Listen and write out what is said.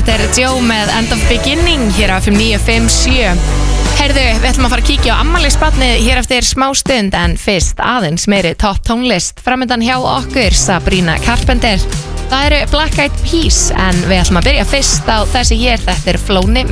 þetta Joe með End of Beginning hér á FM 957. Heyrðu, við ætlum að fara að kíkja á afmælisbarnið hér eftir smá stund, en fyrst aðeins meiri topp tónlist. Framöndan hjá okkur Sabrina Carpenter. Það eru Black Eyed Peas, en við ætlum að byrja fyrst á þessi hér. Þetta Flóni